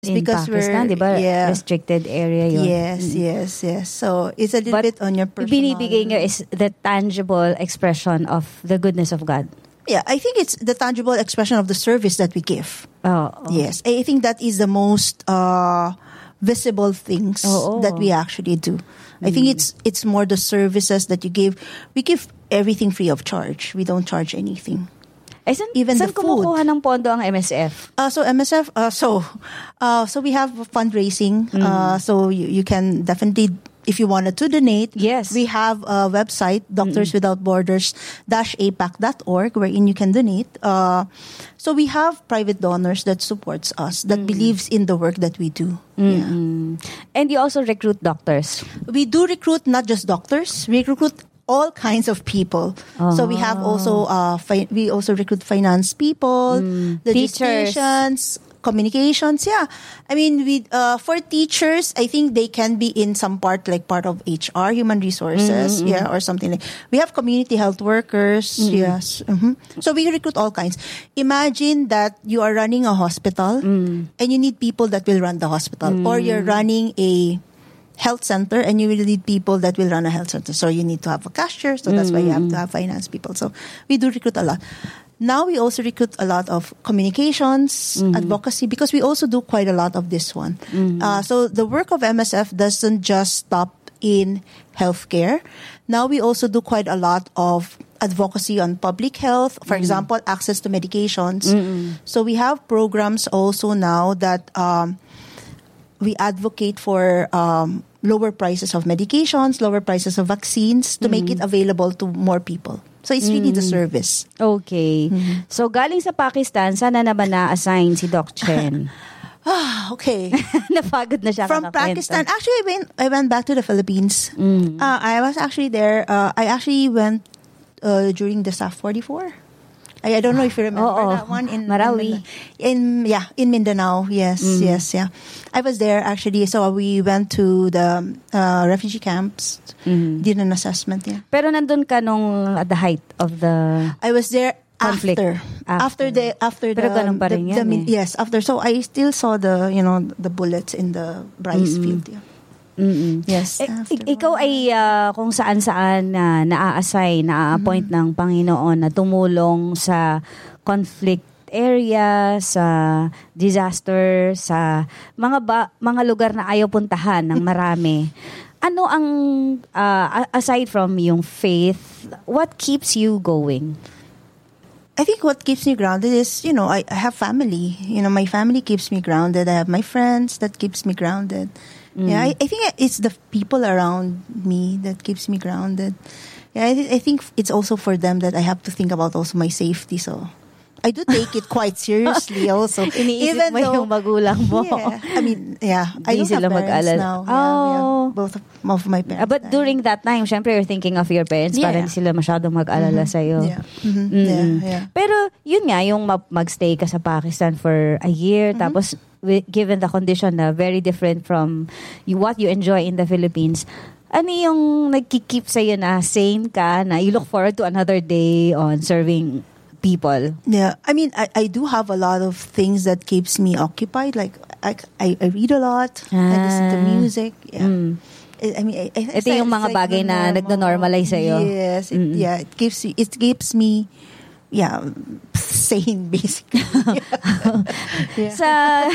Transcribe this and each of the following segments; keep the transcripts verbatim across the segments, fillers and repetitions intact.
in because Pakistan, we're, di ba? yeah. Restricted area yun. Yes, Mm. yes, yes. So, it's a little But bit on your personal... binibigay nyo is the tangible expression of the goodness of God. Yeah, I think it's the tangible expression of the service that we give. Oh, oh. Yes, I think that is the most uh, visible things Oh, oh. that we actually do. I think it's it's more the services that you give. We give everything free of charge. We don't charge anything. Eh, san, Even san the food. kumukuha ng pondo ang M S F? Uh, so M S F, uh, so uh, so we have fundraising. Uh, so you, you can definitely, if you wanted to donate, Yes. we have a website, Doctors Without Borders dash A P A C dot org, wherein you can donate. Uh, so we have private donors that supports us, that believes in the work that we do. Yeah. Mm. And you also recruit doctors. We do recruit not just doctors, we recruit all kinds of people. So we have also uh, fi- we also recruit finance people, Teachers. logisticians, communications. Yeah, I mean, we uh, for teachers, I think they can be in some part like part of H R, human resources, yeah, or something like. We have community health workers. Yes, hmm so we recruit all kinds. Imagine that you are running a hospital and you need people that will run the hospital, or you're running a health center and you will need people that will run a health center. So you need to have a cashier. So that's why you have to have finance people. So we do recruit a lot. Now we also recruit a lot of communications, advocacy, because we also do quite a lot of this one. Uh, so the work of M S F doesn't just stop in healthcare. Now we also do quite a lot of advocacy on public health. For example, access to medications. So we have programs also now that um, we advocate for um, lower prices of medications, lower prices of vaccines to make it available to more people. So it's really the service. Okay. So galing sa Pakistan, sana naman na-assign si Doc Chen? Ah, okay. Napagod na siya From kakakwento. Pakistan, actually, I went, I went back to the Philippines. Uh, I was actually there. Uh, I actually went uh, during the S A F forty-four. I, I don't know if you remember Oo. that one in Marawi. In, in yeah, in Mindanao. Yes, yes, yeah. I was there actually. So we went to the uh, refugee camps. Did an assessment. Yeah. Pero nandun ka nung at the height of the... I was there Conflict. after. After. After the after Pero the, ganun pa the, rin the yan min- eh. yes, after. So I still saw the, you know, the bullets in the rice field. Yeah. Mm-mm. Yes. Eh, after ik- ikaw ay ah, kung saan-saan na naa-assign, na-appoint ng Panginoon na tumulong sa conflict area, sa disaster, sa mga ba, mga lugar na ayaw puntahan ng marami. Ano ang ah, aside from yung faith, what keeps you going? I think what keeps me grounded is, you know, I, I have family. You know, my family keeps me grounded. I have my friends that keeps me grounded. Yeah, I, I think it's the people around me that keeps me grounded. Yeah, I, th- I think it's also for them that I have to think about also my safety. So I do take it quite seriously also. Iniisip mo yung magulang mo. Yeah, I mean, yeah. I Di don't sila have parents mag-alala. now. Yeah, Oh. yeah, both of, of my parents. Ah, but died. during that time, syempre you're thinking of your parents para Yeah. hindi sila masyadong mag-alala sa'yo. Yeah. Mhm. Mm-mm. Yeah, yeah. Pero yun nga, yung ma- magstay ka sa Pakistan for a year, tapos wi- given the condition na very different from you, what you enjoy in the Philippines, ano yung nagkikeep sa'yo na sane ka, na you look forward to another day on serving people? Yeah, I mean, I, I do have a lot of things that keeps me occupied. Like I, I, I read a lot. I listen to Ah. music. Yeah. Mm. I, I mean, I, I, Ito yung it's mga like bagay the na normal- nagno-normalize sa'yo. Yes, it, yeah, it keeps it keeps me, yeah, sane basically. Yeah. Sa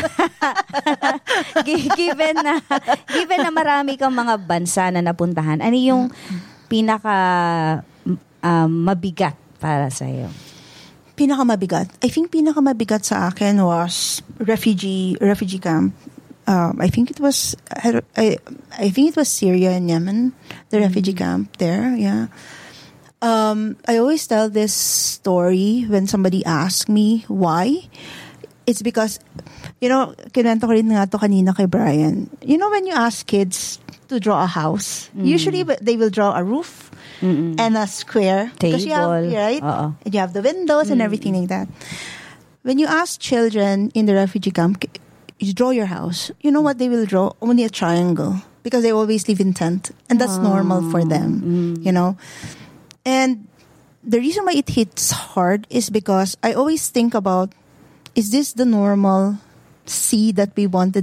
gi- given na given na marami kang mga bansa na napuntahan, ano yung pinaka um, mabigat para sa iyo? Pinakamabigat. I think pinakamabigat sa akin was refugee refugee camp. Um, I think it was I, I I think it was Syria and Yemen, the refugee camp there. Yeah. Um, I always tell this story when somebody asks me why. It's because, you know, kinento ko rin nga to kanina kay Brian. You know, when you ask kids to draw a house, usually they will draw a roof Mm-mm. and a square. Because you have, Table. right? Oo. And you have the windows and everything like that. When you ask children in the refugee camp, you draw your house, you know what they will draw? Only a triangle. Because they always live in tent. And that's normal for them, you know? And the reason why it hits hard is because I always think about, is this the normal sea that we wanted